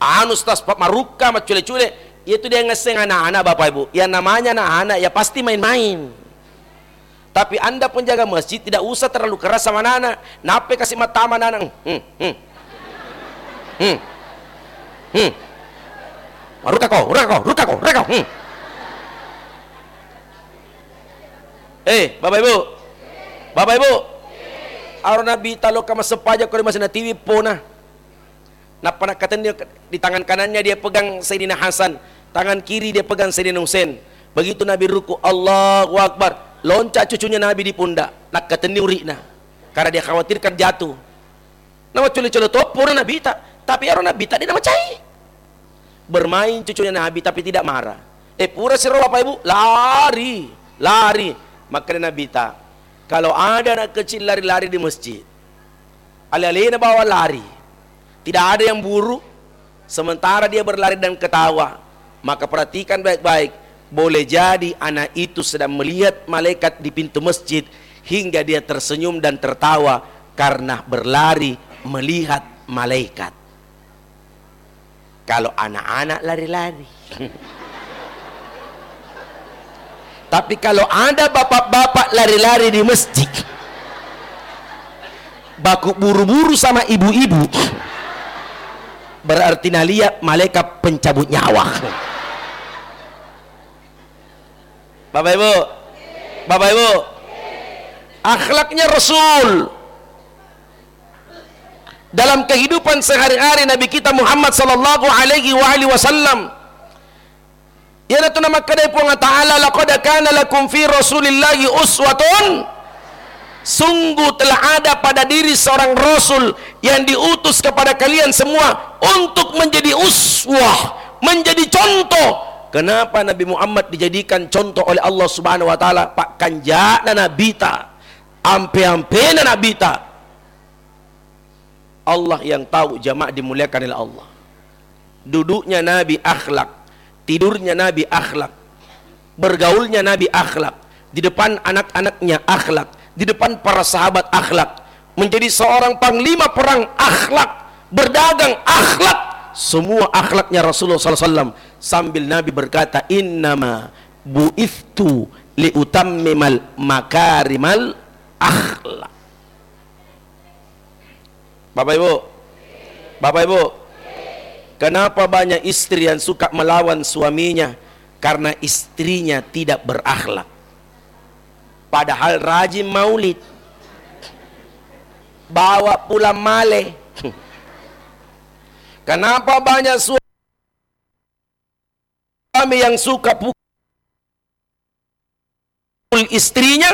Anu tas maruka macule-cule, itu dia ngeseng anak-anak Bapak Ibu. Yang namanya anak-anak ya pasti main-main. Tapi Anda penjaga masjid tidak usah terlalu keras sama anak-anak. Nape kasih mata sama anak-anak. Ruka kau. Bapak Ibu. Aron Nabi talo kama sepaja ko masih na TV pona. Napanakatan dia di tangan kanannya dia pegang Sayyidina Hasan, tangan kiri dia pegang Sayyidina Husain. Begitu Nabi ruku, Allahu Akbar, loncat cucunya Nabi di pundak. Nakatan urina karena dia khawatirkan jatuh. Nama cule-cule topur Nabi tak, tapi Aron Nabi tak dia nama cai. Bermain cucunya Nabi tapi tidak marah. Pura siro Bapak Ibu, lari. Maka Nabi tak, kalau ada anak kecil lari-lari di masjid, alih-alihnya bawa lari, tidak ada yang buruk, sementara dia berlari dan ketawa, maka perhatikan baik-baik, boleh jadi anak itu sedang melihat malaikat di pintu masjid hingga dia tersenyum dan tertawa karena berlari melihat malaikat. Kalau anak-anak lari-lari. Tapi kalau ada bapak-bapak lari-lari di masjid, baku buru-buru sama ibu-ibu, berarti nalia malaikat pencabut nyawa. Bapak Ibu, akhlaknya Rasul dalam kehidupan sehari-hari Nabi kita Muhammad sallallahu alaihi wasallam. Ya itu nama kadai puang ta'ala, laqad kana lakum fi rasulillahi uswatun. Sungguh telah ada pada diri seorang Rasul yang diutus kepada kalian semua untuk menjadi uswah, menjadi contoh. Kenapa Nabi Muhammad dijadikan contoh oleh Allah Subhanahu wa taala? Pak kanjana Nabi ta, ampe-ampe Nabi ta. Allah yang tahu, jamaah dimuliakan oleh Allah. Duduknya Nabi akhlak, tidurnya Nabi akhlak, bergaulnya Nabi akhlak, di depan anak-anaknya akhlak, di depan para sahabat akhlak, menjadi seorang panglima perang akhlak, berdagang akhlak, semua akhlaknya Rasulullah SAW. Sambil Nabi berkata, innama bu'ithtu liutammimal makarimal akhlak. Bapak Ibu, kenapa banyak istri yang suka melawan suaminya? Karena istrinya tidak berakhlak. Padahal rajin maulid, bawa pulang male. Kenapa banyak suami yang suka pukul istrinya?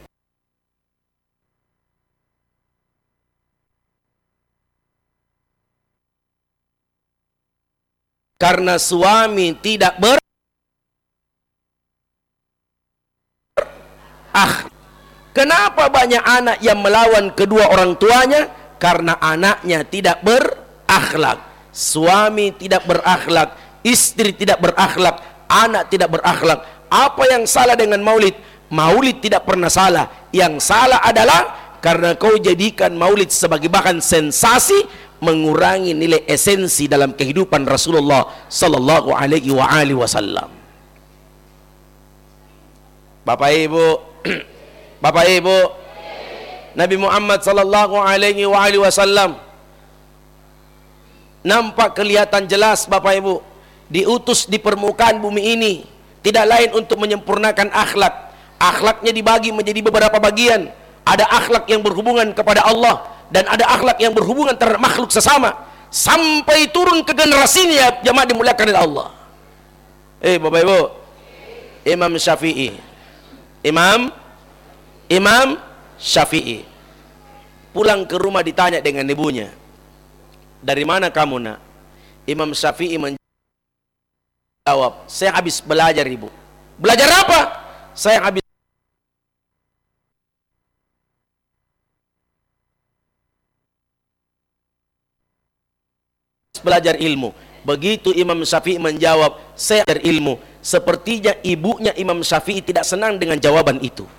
Karena suami tidak berakhlak. Kenapa banyak anak yang melawan kedua orang tuanya? Karena anaknya tidak berakhlak. Suami tidak berakhlak, istri tidak berakhlak, anak tidak berakhlak. Apa yang salah dengan maulid? Maulid tidak pernah salah. Yang salah adalah karena kau jadikan maulid sebagai bahan sensasi, mengurangi nilai esensi dalam kehidupan Rasulullah sallallahu alaihi wasallam. Bapak Ibu, Nabi Muhammad sallallahu alaihi wasallam nampak kelihatan jelas Bapak Ibu, diutus di permukaan bumi ini tidak lain untuk menyempurnakan akhlak. Akhlaknya dibagi menjadi beberapa bagian. Ada akhlak yang berhubungan kepada Allah dan ada akhlak yang berhubungan terhadap makhluk sesama, sampai turun ke generasinya, jamaah dimuliakan oleh Allah. Bapak Ibu, Imam Syafi'i pulang ke rumah ditanya dengan ibunya, dari mana kamu nak? Imam Syafi'i menjawab, saya habis belajar ibu. Belajar apa? Saya habis belajar ilmu. Begitu Imam Syafi'i menjawab, saya belajar ilmu. Sepertinya ibunya Imam Syafi'i tidak senang dengan jawaban itu.